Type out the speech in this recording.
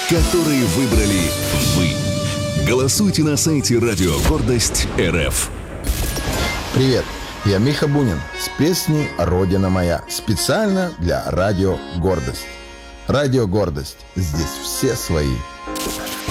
которые выбрали вы. Голосуйте на сайте «Радио Гордость РФ». Привет, я Миха Бунин с песней «Родина моя». Специально для Радио Гордость. Радио Гордость. Здесь все свои.